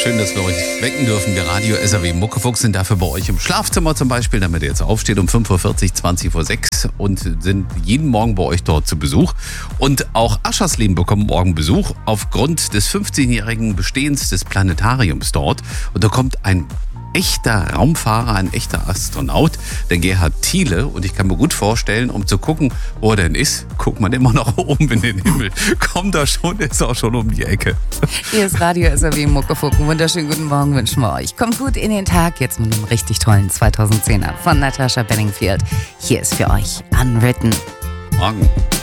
Schön, dass wir euch wecken dürfen. Wir Radio SAW Muckefuchs sind dafür bei euch im Schlafzimmer zum Beispiel, damit ihr jetzt aufsteht um 5.40 Uhr, 20.06 Uhr und sind jeden Morgen bei euch dort zu Besuch. Und auch Aschersleben bekommen morgen Besuch aufgrund des 15-jährigen Bestehens des Planetariums dort. Und da kommt ein echter Raumfahrer, ein echter Astronaut, der Gerhard Thiele. Und ich kann mir gut vorstellen, um zu gucken, wo er denn ist, guckt man immer noch oben in den Himmel. Kommt da schon, ist auch schon um die Ecke. Hier ist Radio SAW Muckefucken. Wunderschönen guten Morgen wünschen wir euch. Kommt gut in den Tag jetzt mit einem richtig tollen 2010er von Natasha Bedingfield. Hier ist für euch Unwritten. Morgen.